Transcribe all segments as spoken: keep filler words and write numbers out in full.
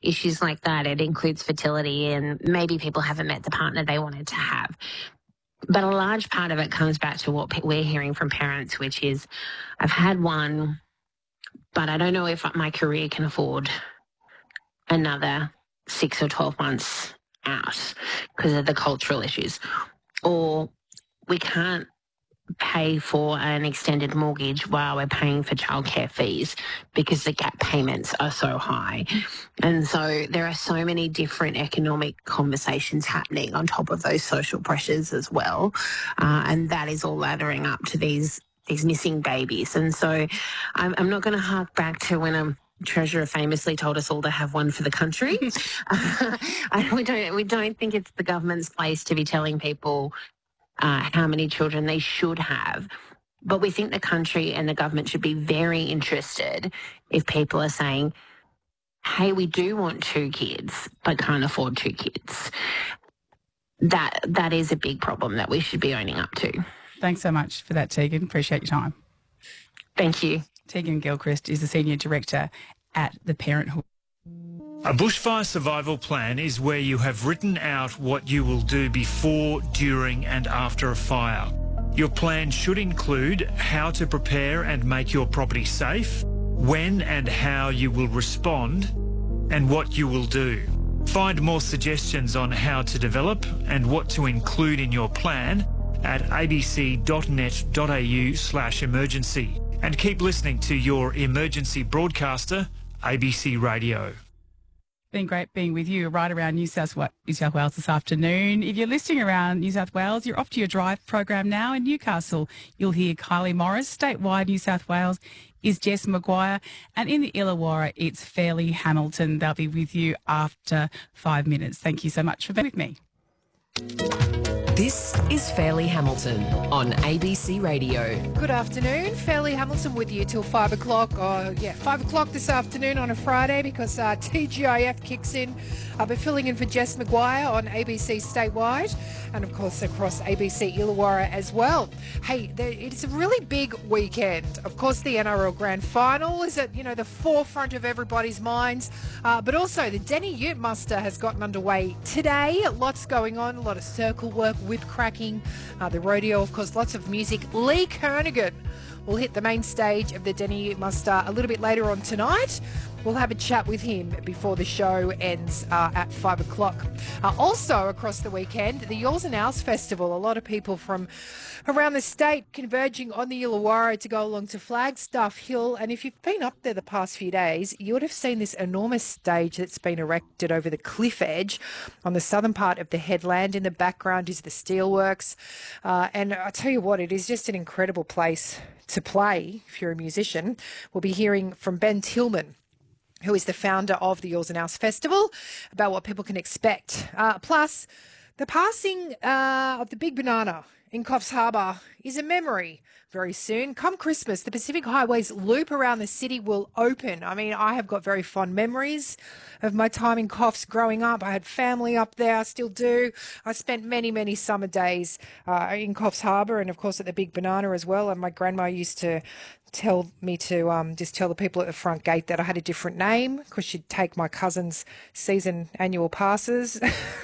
issues like that. It includes fertility, and maybe people haven't met the partner they wanted to have. But a large part of it comes back to what we're hearing from parents, which is, I've had one, but I don't know if my career can afford another six or twelve months out because of the cultural issues. Or we can't pay for an extended mortgage while we're paying for childcare fees because the gap payments are so high. And so there are so many different economic conversations happening on top of those social pressures as well. Uh, and that is all laddering up to these these missing babies. And so I'm, I'm not going to hark back to when a Treasurer famously told us all to have one for the country. uh, I, we don't we don't think it's the government's place to be telling people Uh, how many children they should have. But we think the country and the government should be very interested if people are saying, hey, we do want two kids but can't afford two kids. That That is a big problem that we should be owning up to. Thanks so much for that, Tegan. Appreciate your time. Thank you. Tegan Gilchrist is the Senior Director at the Parenthood. A bushfire survival plan is where you have written out what you will do before, during and after a fire. Your plan should include how to prepare and make your property safe, when and how you will respond, and what you will do. Find more suggestions on how to develop and what to include in your plan at abc.net.au slash emergency. And keep listening to your emergency broadcaster, A B C Radio. Been great being with you right around New South, New South Wales this afternoon. If you're listening around New South Wales, you're off to your drive program now. In Newcastle, you'll hear Kylie Morris. Statewide New South Wales is Jess Maguire. And in the Illawarra, it's Fairleigh Hamilton. They'll be with you after five minutes. Thank you so much for being with me. This is Fairleigh Hamilton on A B C Radio. Good afternoon. Fairleigh Hamilton with you till five o'clock. Oh, yeah, five o'clock this afternoon on a Friday because uh, T G I F kicks in. I'll be filling in for Jess Maguire on A B C Statewide and, of course, across A B C Illawarra as well. Hey, there, it's a really big weekend. Of course, the N R L Grand Final is at, you know, the forefront of everybody's minds. Uh, but also, the Denny Ute Muster has gotten underway today. Lots going on, a lot of circle work, whip cracking, uh, the rodeo, of course, lots of music. Lee Kernaghan will hit the main stage of the Denny Ute Muster a little bit later on tonight. We'll have a chat with him before the show ends uh, at five o'clock. Uh, also, across the weekend, the Yours and Ours Festival. A lot of people from around the state converging on the Illawarra to go along to Flagstaff Hill. And if you've been up there the past few days, you would have seen this enormous stage that's been erected over the cliff edge on the southern part of the headland. In the background is the steelworks. Uh, and I tell you what, it is just an incredible place to play if you're a musician. We'll be hearing from Ben Tillman, who is the founder of the Yours and Ours Festival, about what people can expect. Uh, plus, the passing uh, of the Big Banana in Coffs Harbour is a memory very soon. Come Christmas, the Pacific Highways loop around the city will open. I mean, I have got very fond memories of my time in Coffs growing up. I had family up there, I still do. I spent many, many summer days uh, in Coffs Harbour and, of course, at the Big Banana as well. And my grandma used to tell me to um, just tell the people at the front gate that I had a different name because she'd take my cousin's season annual passes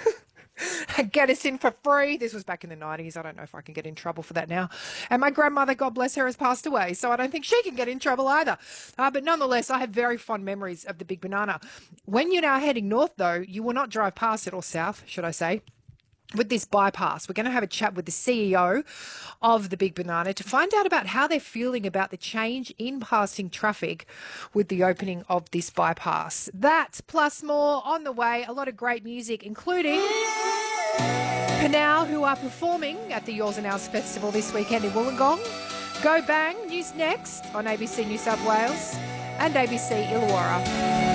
and get us in for free. This was back in the nineties. I don't know if I can get in trouble for that now. And my grandmother, God bless her, has passed away, so I don't think she can get in trouble either. Uh, but nonetheless, I have very fond memories of the Big Banana. When you're now heading north, though, you will not drive past it, or south, should I say, with this bypass. We're going to have a chat with the C E O of the Big Banana to find out about how they're feeling about the change in passing traffic with the opening of this bypass. That plus more on the way. A lot of great music, including Panau, who are performing at the Yours and Ours Festival this weekend in Wollongong. Go Bang, news next on A B C New South Wales and A B C Illawarra.